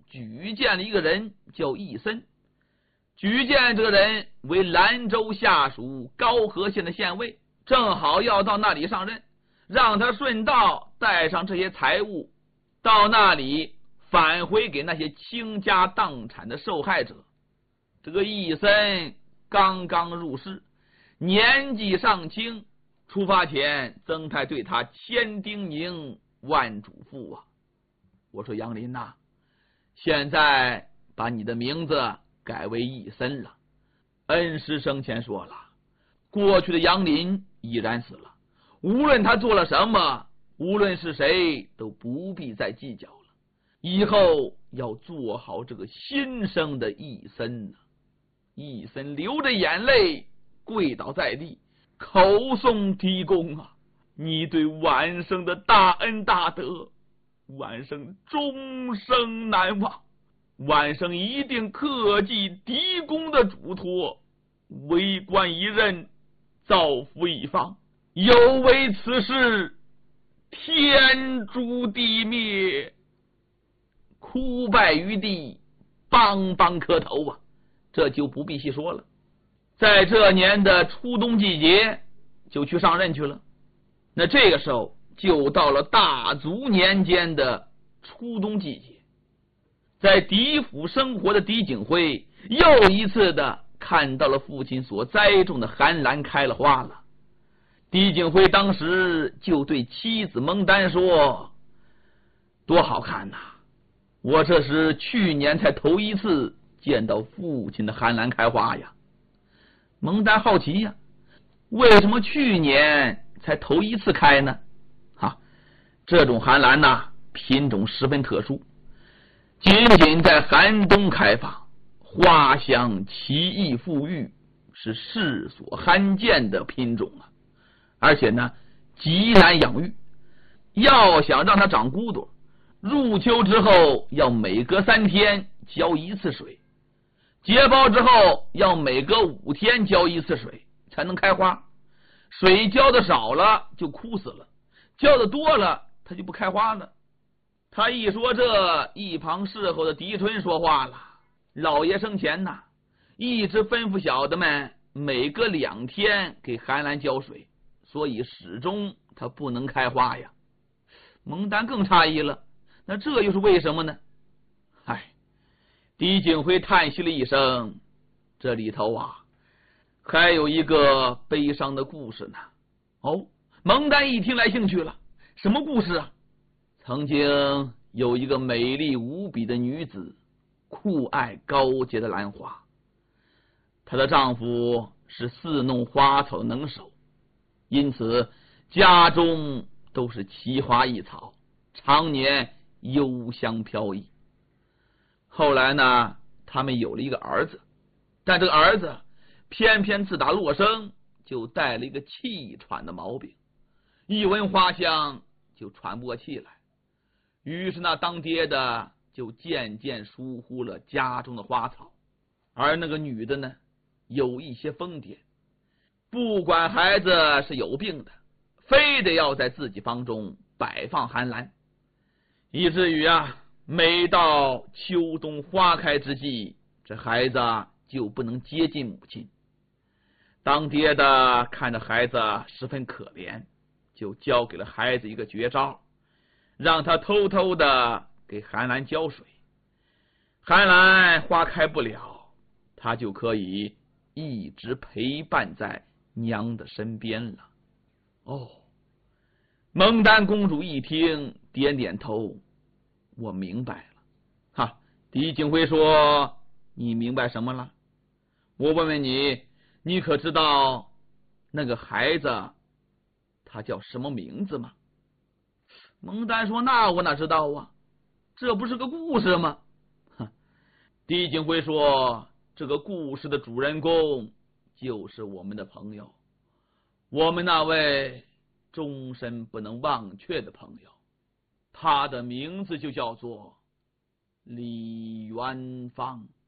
举荐了一个人叫义森。举荐这个人为兰州下属高河县的县尉，正好要到那里上任，让他顺道带上这些财物到那里返回给那些倾家荡产的受害者。这个义森刚刚入仕，年纪尚轻，出发前曾太对他千叮咛万嘱咐啊。我说杨林呐，现在把你的名字改为义森了。恩师生前说了，过去的杨林已然死了，无论他做了什么，无论是谁，都不必再计较了。以后要做好这个新生的义森。义森流着眼泪跪倒在地，口诵提供啊，你对晚生的大恩大德，晚生终生难忘，晚生一定恪记狄公的嘱托，为官一任，造福一方，有违此事，天诛地灭。哭拜于地，梆梆磕头啊，这就不必细说了。在这年的初冬季节就去上任去了。那这个时候就到了大卒年间的初冬季节，在狄府生活的狄景辉又一次的看到了父亲所栽种的寒兰开了花了。狄景辉当时就对妻子蒙丹说，多好看呐，我这是去年才头一次见到父亲的寒兰开花呀。蒙丹好奇呀，为什么去年才头一次开呢？这种寒兰呐，品种十分特殊，仅仅在寒冬开放，花香奇异馥郁，是世所罕见的品种啊。而且呢，极难养育，要想让它长骨朵，入秋之后要每隔3天浇一次水，结苞之后要每隔5天浇一次水才能开花。水浇的少了就枯死了，浇的多了它就不开花了。他一说这，一旁侍候的狄春说话了，老爷生前呐，一直吩咐小的们每隔2天给寒兰浇水，所以始终它不能开花呀。蒙丹更诧异了，那这又是为什么呢？狄景辉叹息了一声，这里头啊还有一个悲伤的故事呢。蒙丹一听来兴趣了，什么故事啊？曾经有一个美丽无比的女子，酷爱高洁的兰花，她的丈夫是侍弄花草的能手，因此家中都是奇花异草，常年幽香飘逸。后来呢，他们有了一个儿子，但这个儿子偏偏自打落生就带了一个气喘的毛病，一闻花香就喘不过气来。于是那当爹的就渐渐疏忽了家中的花草，而那个女的呢，有一些疯癫，不管孩子是有病的，非得要在自己房中摆放寒兰，以至于每到秋冬花开之际，这孩子就不能接近母亲。当爹的看着孩子十分可怜，就教给了孩子一个绝招，让他偷偷的给寒兰浇水。寒兰花开不了，他就可以一直陪伴在娘的身边了。蒙丹公主一听，点点头，我明白了。狄景辉说，你明白什么了？我问问你，你可知道那个孩子他叫什么名字吗？蒙丹说，那我哪知道啊，这不是个故事吗？狄景辉说，这个故事的主人公就是我们的朋友，我们那位终身不能忘却的朋友，他的名字就叫做李元芳。